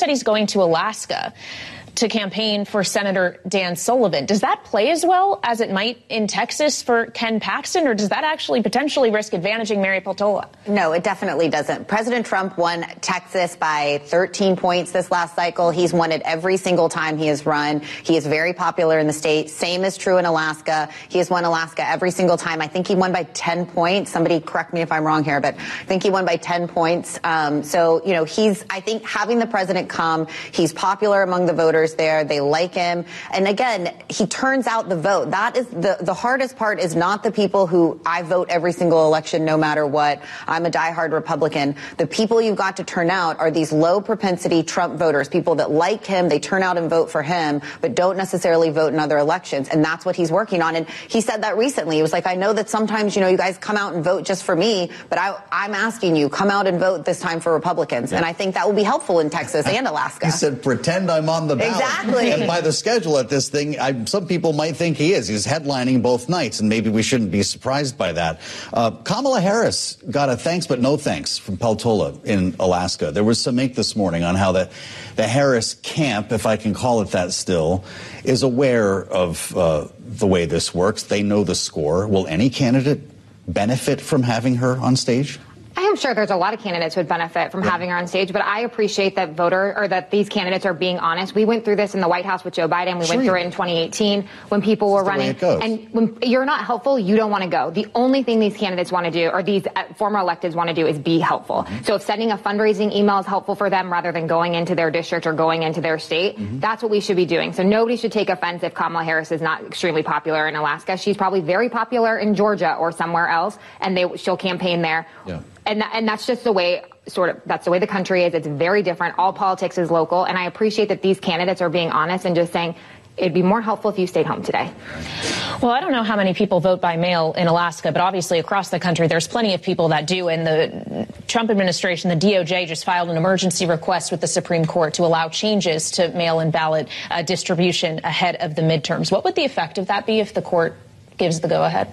said he's going to Alaska to campaign for Senator Dan Sullivan. Does that play as well as it might in Texas for Ken Paxton, or does that actually potentially risk advantaging Mary Peltola? No, it definitely doesn't. President Trump won Texas by 13 points this last cycle. He's won it every single time he has run. He is very popular in the state. Same is true in Alaska. He has won Alaska every single time. I think he won by 10 points. Somebody correct me if I'm wrong here, but I think he won by 10 points. So, you know, I think having the president come, he's popular among the voters there. They like him. And again, he turns out the vote. That is the hardest part is not the people who I vote every single election, no matter what. I'm a diehard Republican. The people you've got to turn out are these low propensity Trump voters, people that like him. They turn out and vote for him, but don't necessarily vote in other elections. And that's what he's working on. And he said that recently. He was like, I know that sometimes, you know, you guys come out and vote just for me, but I'm asking you, come out and vote this time for Republicans. Yeah. And I think that will be helpful in Texas and Alaska. He said, pretend I'm on the ballot. Exactly. And by the schedule at this thing, some people might think he is. He's headlining both nights, and maybe we shouldn't be surprised by that. Kamala Harris got a thanks but no thanks from Peltola in Alaska. There was some ink this morning on how the Harris camp, if I can call it that still, is aware of the way this works. They know the score. Will any candidate benefit from having her on stage? I am sure there's a lot of candidates who would benefit from having her on stage, but I appreciate that these candidates are being honest. We went through this in the White House with Joe Biden. We went through it in 2018 when people were running. And when you're not helpful, you don't want to go. The only thing these candidates want to do, or these former electeds want to do, is be helpful. Mm-hmm. So if sending a fundraising email is helpful for them rather than going into their district or going into their state, that's what we should be doing. So nobody should take offense if Kamala Harris is not extremely popular in Alaska. She's probably very popular in Georgia or somewhere else, and she'll campaign there. Yeah. And that's just the way, that's the way the country is. It's very different. All politics is local. And I appreciate that these candidates are being honest and just saying, it'd be more helpful if you stayed home today. Well, I don't know how many people vote by mail in Alaska, but obviously across the country, there's plenty of people that do. And the Trump administration, the DOJ, just filed an emergency request with the Supreme Court to allow changes to mail-in ballot distribution ahead of the midterms. What would the effect of that be if the court gives the go-ahead?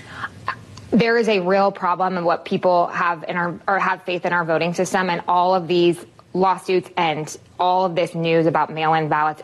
There is a real problem in what people have have faith in our voting system, and all of these lawsuits and all of this news about mail-in ballots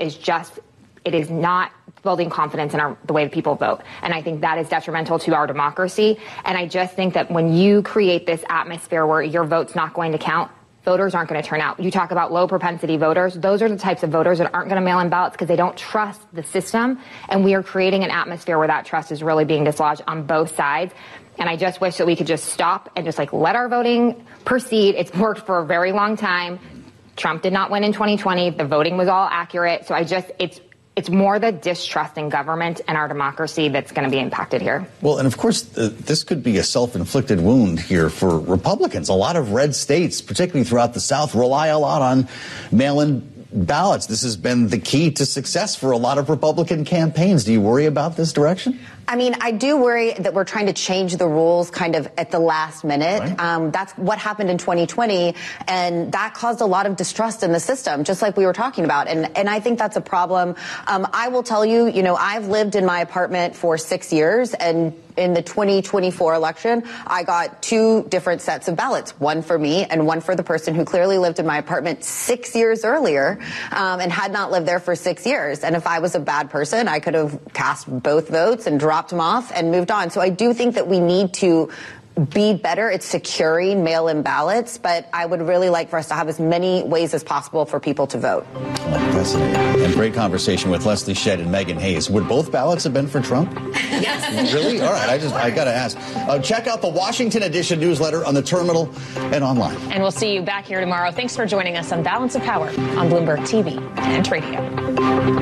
it is not building confidence in the way that people vote. And I think that is detrimental to our democracy. And I just think that when you create this atmosphere where your vote's not going to count, voters aren't going to turn out. You talk about low propensity voters. Those are the types of voters that aren't going to mail in ballots because they don't trust the system. And we are creating an atmosphere where that trust is really being dislodged on both sides. And I just wish that we could just stop and just let our voting proceed. It's worked for a very long time. Trump did not win in 2020. The voting was all accurate. So it's more the distrust in government and our democracy that's going to be impacted here. Well, and of course, this could be a self-inflicted wound here for Republicans. A lot of red states, particularly throughout the South, rely a lot on mail-in ballots. This has been the key to success for a lot of Republican campaigns. Do you worry about this direction? I mean, I do worry that we're trying to change the rules kind of at the last minute. Right. That's what happened in 2020, and that caused a lot of distrust in the system, just like we were talking about. And I think that's a problem. I will tell you, I've lived in my apartment for 6 years, and in the 2024 election, I got 2 different sets of ballots, one for me and one for the person who clearly lived in my apartment 6 years earlier and had not lived there for 6 years. And if I was a bad person, I could have cast both votes and dropped them off and moved on. So I do think that we need to be better at securing mail-in ballots, but I would really like for us to have as many ways as possible for people to vote. Fascinating. And great conversation with Leslie Shedd and Megan Hayes. Would both ballots have been for Trump? Yes. Really? All right. I got to ask. Check out the Washington Edition newsletter on the terminal and online. And we'll see you back here tomorrow. Thanks for joining us on Balance of Power on Bloomberg TV and radio.